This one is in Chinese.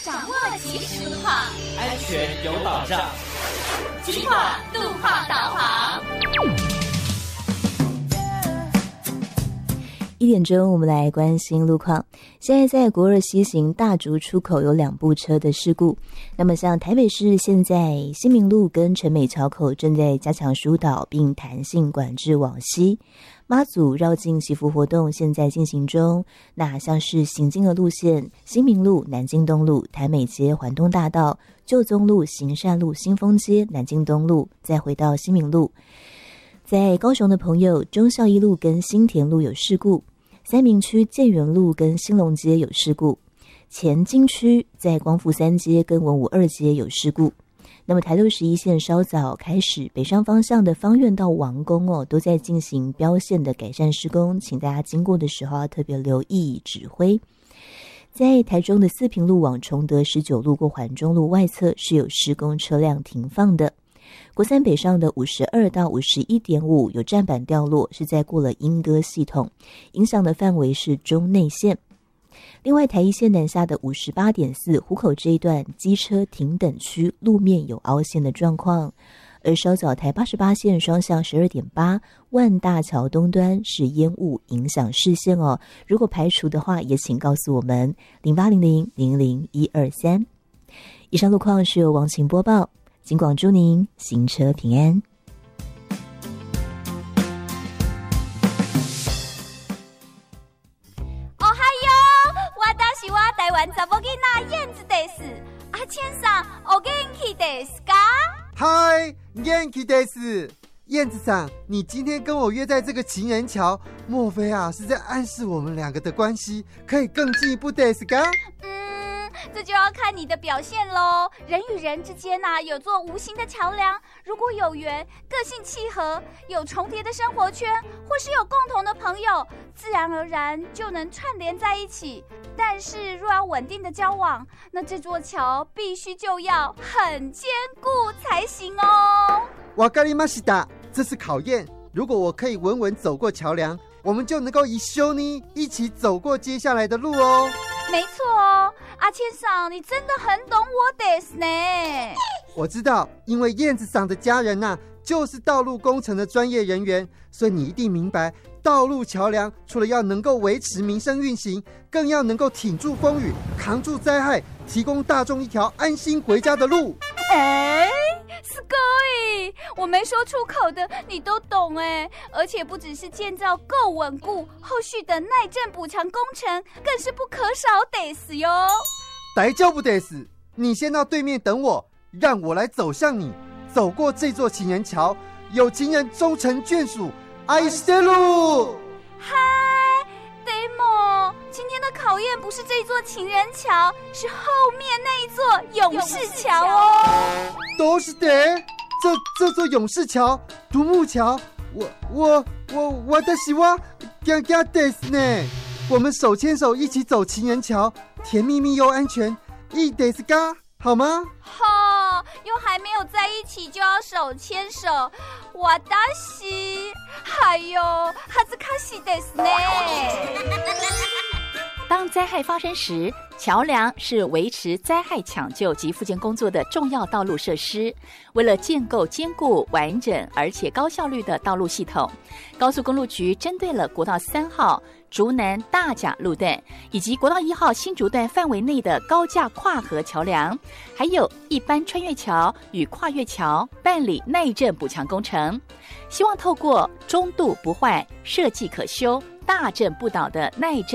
掌握即时路况， 安全有保障。 金广路况导航。 1点钟，我们来关心路况。现在在国二西行大竹出口有2部车的事故。那么像台北市现在新明路跟陈美桥口正在加强疏导并弹性管制往西。妈祖绕境祈福活动现在进行中，那像是行经的路线，新明路、南京东路、台美街、环东大道、旧宗路、行善路、新丰街、南京东路，再回到新明路。在高雄的朋友，忠孝一路跟新田路有事故，三民区建元路跟兴隆街有事故，前金区在光复3街跟文武2街有事故。那么台61线稍早开始，北上方向的芳苑到王宫都在进行标线的改善施工，请大家经过的时候要特别留意指挥。在台中的四平路往崇德19路过环中路外侧是有施工车辆停放的。国三北上的52到 51.5 有站板掉落，是在过了莺歌系统，影响的范围是中内线。另外台一线南下的 58.4 湖口这一段机车停等区路面有凹陷的状况，而稍早台88线双向 12.8 万大桥东端是烟雾影响视线如果排除的话也请告诉我们0800000123。以上路况是由王晴播报，金广祝您行车平安。 我台湾查某囡仔燕子です。阿千さん、お元気ですか？ 嗨，元気です。燕子桑，你今天跟我约在这个情人桥，莫非是在暗示我们2个的关系可以更进一步ですか？ 这就要看你的表现咯。人与人之间有座无形的桥梁，如果有缘，个性契合，有重叠的生活圈，或是有共同的朋友，自然而然就能串联在一起。但是若要稳定的交往，那这座桥必须就要很坚固才行哦。 わかりました，这是考验。如果我可以稳稳走过桥梁，我们就能够一緒に一起走过接下来的路哦。 没错哦，阿千桑，你真的很懂我です呢。 我知道，因为燕子桑的家人就是道路工程的专业人员，所以你一定明白，道路桥梁除了要能够维持民生运行，更要能够挺住风雨，扛住灾害，提供大众一条安心回家的路。 すごい，我没说出口的你都懂而且不只是建造够稳固，后续的耐震补强工程更是不可少ですよ。 大丈夫です，你先到对面等我，让我来走向你，走过这座情人桥，有情人终成眷属，愛してる。 嗨，Demo，今天的考验不是这座情人桥，是后面那一座勇士桥哦。 どうして？这座勇士桥、独木橋，私は驚驚ですね。我们手牵手一起走情人桥，甜蜜蜜又安全，いいですか？好吗？ 又还没有在一起就要手牵手，私恥ずかしいですね。 当灾害发生时，桥梁是维持灾害抢救及复健工作的重要道路设施。为了建构坚固、完整而且高效率的道路系统，高速公路局针对了国道3号竹南大甲路段以及国道1号新竹段范围内的高架跨河桥梁，还有一般穿越桥与跨越桥办理耐震补强工程，希望透过中度不坏、设计可修、大震不倒的耐震